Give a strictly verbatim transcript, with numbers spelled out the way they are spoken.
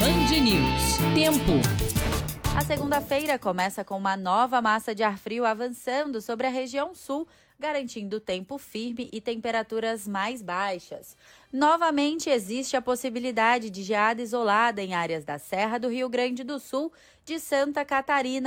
Band News. Tempo. A segunda-feira começa com uma nova massa de ar frio avançando sobre a região sul, garantindo tempo firme e temperaturas mais baixas. Novamente existe a possibilidade de geada isolada em áreas da Serra do Rio Grande do Sul, de Santa Catarina